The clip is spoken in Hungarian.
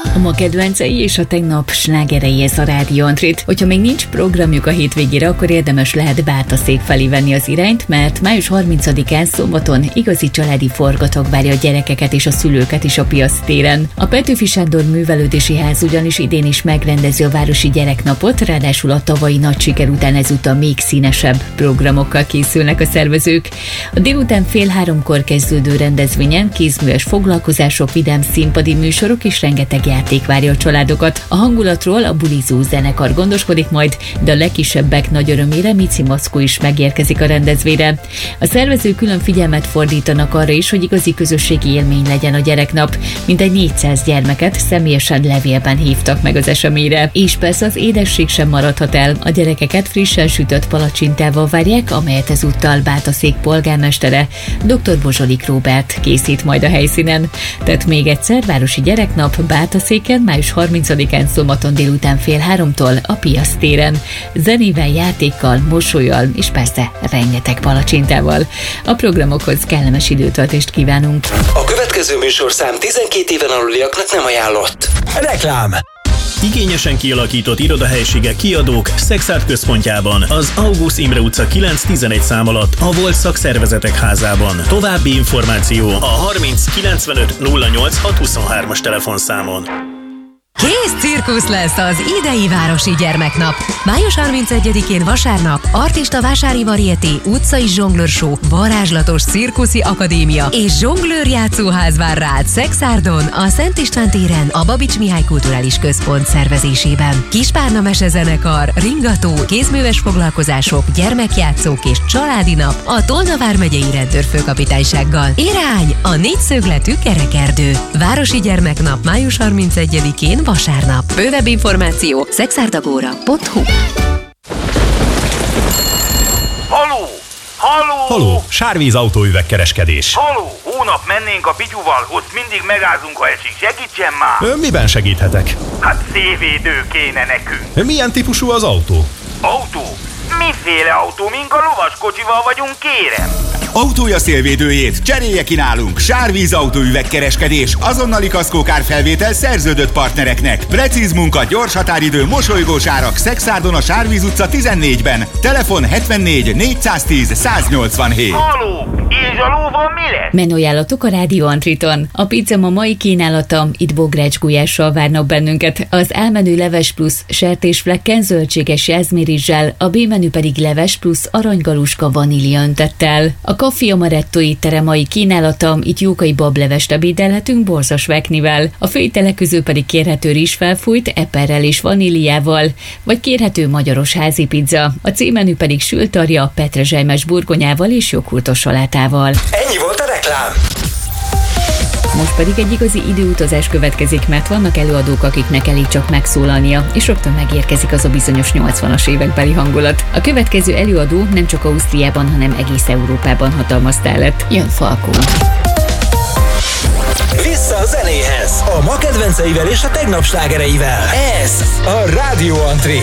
A ma kedvencei és a tegnap slágerei, ez a Rádió Antrit. Hogyha még nincs programjuk a hétvégére, akkor érdemes lehet Bátaszék felé venni az irányt, mert május 30-án szombaton igazi családi forgatag várja a gyerekeket és a szülőket is a Piasztéren. A Petőfi Sándor Művelődési Ház ugyanis idén is megrendezi a Városi Gyereknapot, ráadásul a tavalyi nagy siker után ezúttal még színesebb programokkal készülnek a szervezők. A délután 14:30 kezdődő rendezvényen kézműves foglalkozások, vidám színpadi műsorok és rengeteg játék várja a családokat. A hangulatról a bulizó zenekar gondoskodik majd, de a legkisebbek nagy örömére Mici Mackó is megérkezik a rendezvényre. A szervezők külön figyelmet fordítanak arra is, hogy igazi közösségi élmény legyen a gyereknap. Mintegy 400 gyermeket személyesen levélben hívtak meg az eseményre. És persze az édesség sem maradhat el. A gyerekeket frissen sütött palacsintával várják, amelyet ezúttal Bátaszék polgármestere, dr. Bozsolik Róbert készít majd a helyszínen. Tehát még egyszer, Városi Gyereknap Bátaszéken, május 30-án szombaton délután 14:30 a Piasztéren. Zenével, játékkal, mosollyal és persze rengeteg palacsintával. A programokhoz kellemes időtöltést kívánunk. A következő műsorszám 12 éven aluliaknak nem ajánlott. Reklám. Igényesen kialakított irodahelyiségek, kiadók Szexárd központjában, az August Imre utca 9-11 szám alatt, a Volt Szakszervezetek Házában. További információ a 30 95 08 623-as telefonszámon. Kész cirkusz lesz az idei Városi Gyermeknap. Május 31-én vasárnap artista vásári varieté, utcai zsonglőr show, varázslatos cirkuszi akadémia és zsonglőr játszóház vár rád Szexárdon, a Szent István téren, a Babics Mihály Kulturális Központ szervezésében. Kispárna mesezenekar, ringató, kézműves foglalkozások, gyermekjátszók és családi nap a Tolna vármegyei rendőrfőkapitánysággal. Irány a négyszögletű kerekerdő. Városi Gyermeknap május 31-én vasárnap. Bővebb információ szexárdagóra.hu. Haló! Haló! Haló, Sárvíz autóüvegkereskedés. Haló! Hónap mennénk a Pityuval, ott mindig megázunk, ha esik. Segítsen már! Miben segíthetek? Hát szélvédő kéne nekünk. Milyen típusú az autó? Autó? Miféle autó? Mink a lovaskocsival vagyunk, kérem? Autója szélvédőjét cserélje ki nálunk. Sárvíz autóüvegkereskedés. Azonnali kaszkókárfelvétel szerződött partnereknek. Precíz munka, gyors határidő, mosolygós árak. Szexárdon a Sárvíz utca 14-ben. Telefon 74 410 187. Haló! És a lóval mi lesz? Menüajánlatok a Rádió Antriton. A pizza ma mai kínálata, itt bogrács gulyással várnak bennünket. Az A menü leves plusz sertésflekken zöldséges jászmirizzsel, a B menü pedig leves plusz aranygaluska vanília öntettel. A Café Amaretto étterem mai kínálata, itt jókai bablevest ebédelhetünk borzas veknivel. A főételek közül pedig kérhető rizsfelfújt eperrel és vaníliával, vagy kérhető magyaros házi pizza. A C menü pedig sültarja petrezselymes burgonyával és joghurtos salátával. Ennyi volt a reklám. Most pedig egy igazi időutazás következik, mert vannak előadók, akiknek elég csak megszólalnia, és rögtön megérkezik az a bizonyos 80-as évekbeli hangulat. A következő előadó nem csak Ausztriában, hanem egész Európában hatalmas sztár lett. Jön Falkó. Vissza a zenéhez. A ma kedvenceivel és a tegnap slágereivel. Ez a Rádió Antrit.